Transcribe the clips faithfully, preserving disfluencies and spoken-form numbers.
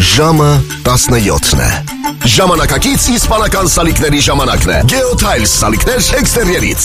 Ժամը տասնյոթն է։ Ժամանակակից իսպանական սալիկների ժամանակն է։ Geotiles սալիկներ էքստերիերից։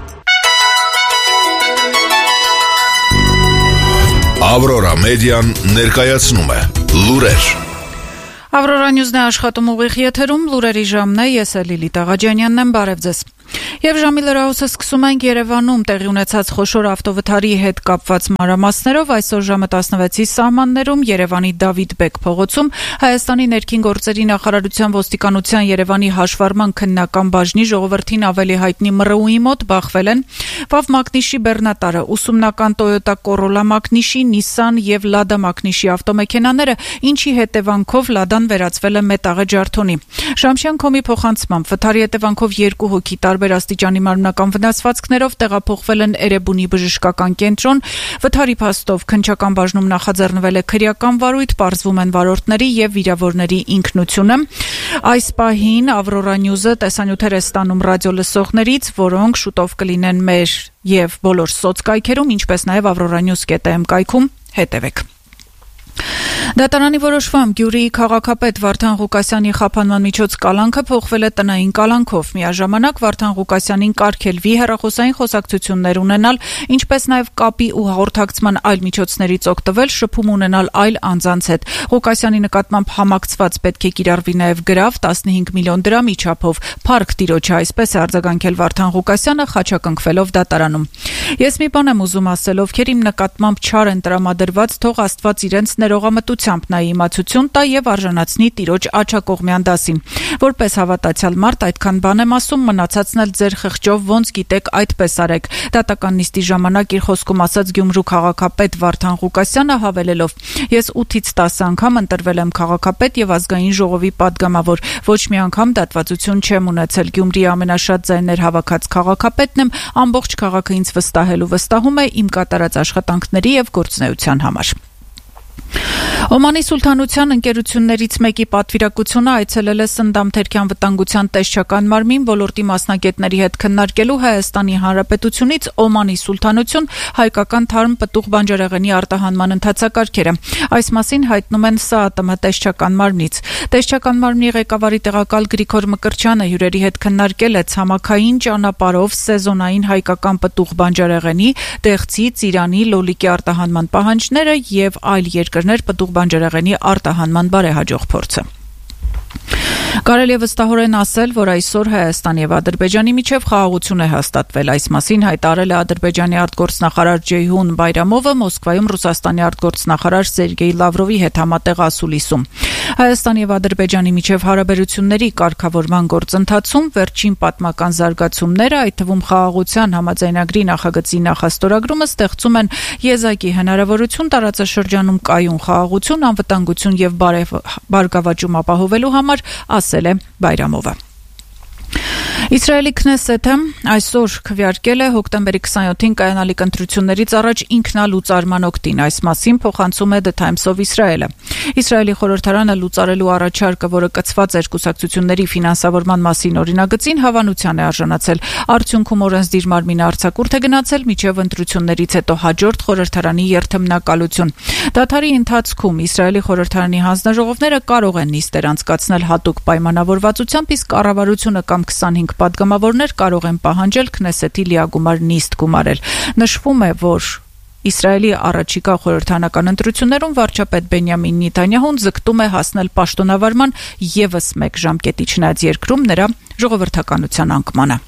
Aurora Median ներկայացնում է լուրեր։ Aurora News-ն է աշխատում ուղիղ եթերում, լուրերի ժամն է, ես եմ Լիլիթ Աղաջանյանն եմ, բարև ձեզ։ Եվ ժամի լրահոսը սկսում ենք Երևանում տեղի ունեցած խոշոր ավտովթարի հետ կապված մանրամասներով, այսօր ժամը տասնվեցի սահմաններում Երևանի Դավիթ Բեկ փողոցում Հայաստանի ներքին գործերի նախարարության ոստիկանության Երևանի հաշվառման քննական բաժնի ժողովրդին ավելի հայտնի ՄՌՈՒ-ի մոտ բախվել են Վավ Մակնիշի բեռնատարը, ուսումնական Toyota Corolla Մակնիշի, Nissan եւ Lada Մակնիշի ավտոմեքենաները, ինչի հետևանքով Լադան վերածվել է մետաղե ջարդոնի։ Շամշյան Քոմի փոխանցմամբ վթարի հետևանքով երկու հոգի տարբեր աստիճանի մարմնական վնասվածքներով տեղափոխվել են Էրեբունի բժշկական կենտրոն։ Վթարի փաստով քննչական բաժնում նախաձեռնվել է քրեական վարույթ, պարզվում են վարորդների եւ վիրավորների ինքնությունը։ Այս պահին Aurora News-ը տեսանյութեր է ստանում ռադիո լսողներից, որոնք շուտով կլինեն մեր եւ բոլոր սոցկայքերում, ինչպես նաեւ aurora news dot am կայքում, հետեւեք։ Դատարանի որոշմամբ Գյումրիի քաղաքապետ Վարդան Ղուկասյանի խափանման միջոց կալանքը փոխվել է տնային կալանքով։ Միաժամանակ Վարդան Ղուկասյանին կարգելվի հեռախոսային խոսակցություններ ունենալ, ինչպես նաև կապի ու հաղորդակցման այլ միջոցներից օգտվել, շփում ունենալ այլ անձանց հետ։ Ղուկասյանի նկատմամբ համակցված պետք է կիրառվի նաև գրավ տասնհինգ միլիոն դրամի չափով։ Փառք Տիրոջը, այսպես է արձագանքել Վարդան Ղուկասյանը, խաչակնքվելով դատարանում։ Ես մի բան եմ ուզում ասել, ովքեր իմ նկատմամբ չար են տրամադրված, թող Աստված իրենց ներողամտությամբ նայի իմացություն տա եւ արժանացնի Տիրոջ աչակողմյան դասին։ Որպես հավատացյալ մարդ այդքան բան եմ ասում, մնացածն էլ ձեր խղճով ոնց գիտեք այդպես արեք։ Դատական նիստի ժամանակ իր խոսքում ասաց Գյումրու քաղաքապետ Վարդան Ղուկասյանը, հավելելով. Ես ութից տասը անգամ ընտրվել եմ քաղաքապետ եւ ազգային ժողովի падգամավոր, ոչ մի անգամ դատվածություն չեմ ունեցել։ Գյումրիի ամենաշատ ձայներ հավաքած քաղաքապետն եմ, ամբողջ քաղաքը ինձ վստահել ու վստահում է իմ կատարած աշխատանքների եւ գործունեության համար։ Օմանի Սուլթանության ընկերություններից մեկի պատվիրակությունը այցելել է Սնդամթերքյան վտանգության տեսչական մարմին ոլորտի մասնագետների հետ քննարկելու Հայաստանի Հանրապետությունից Օմանի Սուլթանություն հայկական թարմ պտուղ բանջարեղենի արտահանման ընթացակարգերը։ Այս մասին հայտնում են ՍԱԱՏՄ տեսչական մարմնից։ Տեսչական մարմնի ղեկավարի տեղակալ Գրիգոր Մկրտչյանը հյուրերի հետ քննարկել է ցամաքային ճանապարհով սեզոնային հայկական պտուղ բանջարեղենի, դեղցի, ծիրանի, լոլիկի արտահանման պահանջները եւ այլ երկրներ պտուղ բանջարեղենի արտահանման բարեհաջող փորձը։ Կարելի է վստահորեն ասել, որ այսօր Հայաստանի եւ Ադրբեջանի միջև խաղաղություն է հաստատվել։ Այս մասին հայտարարել է Ադրբեջանի արտգործնախարար Ջեյհուն Բայրամովը Մոսկվայում Ռուսաստանի արտգործնախարար Սերգեյ Լավրովի հետ համատեղ ասուլիսում։ Հայաստանի եւ Ադրբեջանի միջև հարաբերությունների կարգավորման գործընթացում վերջին պատմական զարգացումները, այդ թվում խաղաղության համաձայնագրի նախագծի նախաստորագրումը ստեղծում են եզակի հնարավորություն տարածաշրջանում կայուն խաղաղություն, անվտանգություն եւ բարգավաճում ապահովելու համար, ասել է Բայրամովը։ Իսրայելի Քնեսեթը այսօր քվեարկել է հոկտեմբերի քսանյոթին կայանալիք ընտրություններից առաջ ինքնալուծարման օգտին։ Այս մասին փոխանցում է The Times of Israel-ը։ Իսրայելի խորհրդարանը լուծարելու առաջարկը, որը կցված էր կուսակցությունների ֆինանսավորման մասին օրինագծին, հավանության է արժանացել։ Արդյունքում օրենսդիր մարմինը արձակուրդ է գնացել մինչև ընտրություններից հետո հաջորդ խորհրդարանի երթմնակալություն։ Դադարի ընթացքում Իսրայելի խորհրդարանի հանձնաժողովները կարող են նիստեր անցկացնել հատուկ պայմանավորվածությամբ, իսկ կառավարությունը կամ քսանհինգ падգամավորներ կարող են պահանջել Քնեսեթի լիագումար նիստ գումարել։ Նշվում է, որ Իսրայելի առաջիկա խորհրդարանական ընտրություններում վարչապետ Բենյամին Նեթանյահուն ձգտում է հասնել պաշտոնավարման եւս մեկ ժամկետի չնայած երկրում նրա ժողովրդականության անկմանը։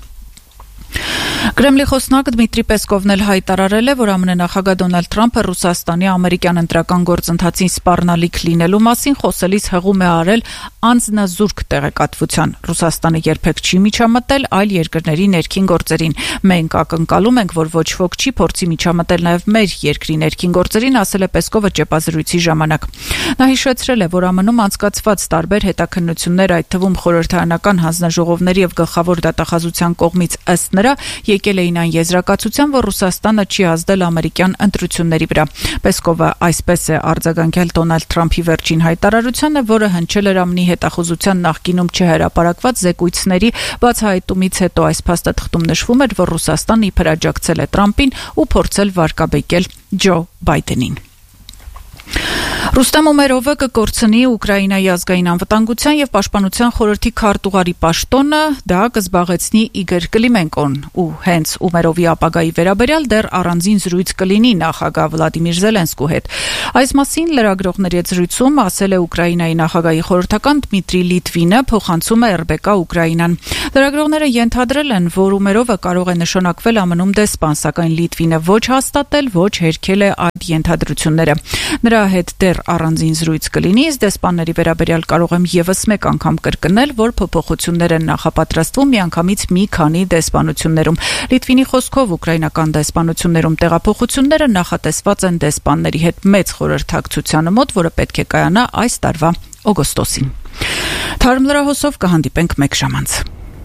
Կրեմլի խոսնակ Դմիտրի Պեսկովն էլ հայտարարել է, որ ԱՄՆ նախագահ Դոնալդ Թրամփը Ռուսաստանի ամերիկյան ընտրական գործընթացին սպառնալիք լինելու մասին խոսելիս հղում է արել անձնազուրկ տեղեկատվության։ Ռուսաստանը երբեք չի միջամտել այլ երկրների ներքին գործերին։ Մենք ակնկալում ենք, որ ոչ ոք չի փորձի միջամտել նաև մեր երկրի ներքին գործերին, ասել է Պեսկովը ճեպազրույցի ժամանակ։ Նա հիշեցրել է, որ ԱՄՆ-ում անցկացված տարբեր հետաքննություններ, այդ թվում խորհրդարանական հանձնաժողովների եւ գլխավոր դատախազության կողմից ըստ նրա եկել էին այն եզրակացության, որ Ռուսաստանը չի ազդել ամերիկյան ընտրությունների վրա։ Պեսկովը այսպես է արձագանքել Դոնալդ Թրամփի վերջին հայտարարությանը, որը հնչել էր ԱՄՆ-ի հետախուզության նախկինում չհրապարակված զեկույցների բացահայտումից հետո։ Այս փաստաթղթում նշվում էր, որ Ռուսաստանը իբր աջակցել է Թրամփին ու փորձել վարկաբեկել Ջո Բայդենին։ Ռուստեմ Ումերովը կկորցնի Ուկրաինայի ազգային անվտանգության եւ պաշտպանության խորհրդի քարտուղարի պաշտոնը, դա կզբաղեցնի Իգոր Կլիմենկոն, ու հենց Ումերովի ապագայի վերաբերյալ դեռ առանձին զրույց կլինի նախագահ Վլադիմիր Զելենսկու հետ։ Այս մասին լրագրողների հետ զրույցում ասել է Ուկրաինայի նախագահի խորհրդական Դմիտրի Լիտվինը, փոխանցում է эр бэ կա Ուկրաինան։ Լրագրողները ենթադրել են, որ Ումերովը կարող է նշանակվել ԱՄՆ-ում դեսպան, սակայն Լիտվինը ոչ հաստատել, ոչ հերքել է այդ ենթադրությունները։ Նրա հետ դեռ առանձին զրույց կլինի, իսկ դեսպանների վերաբերյալ կարող եմ եւս մեկ անգամ կրկնել, որ փոփոխություններ են նախապատրաստվում միանգամից մի քանի դեսպանություններում։ Լիտվինի խոսքով ուկրաինական դեսպանություններում տեղափոխությունները նախատեսված են դեսպանների հետ մեծ խորհրդակցությանը մոտ, որը պետք է կայանա այս տարվա օգոստոսին։ Թարմ լրահոսով կհանդիպենք մեկ ժամ անց։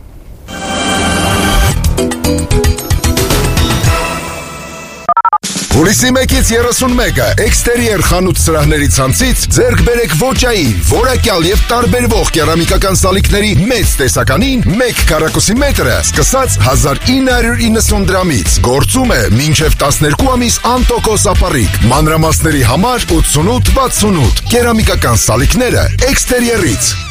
Հուլիսի մեկից երեսունմեկը էքստերիեր խանութ սրահների ցանցից ձեռք բերեք ոճային, որակյալ եւ տարբերվող կերամիկական սալիկների մեծ տեսականին մեկ քառակուսի մետրը սկսած հազար ինը հարյուր իննսուն դրամից։ Գործում է մինչև տասներկու ամիս անտոկոս ապառիկ։ Մանրամասների համար ութսունութ վաթսունութ։ Կերամիկական սալիկները էքստերիերից։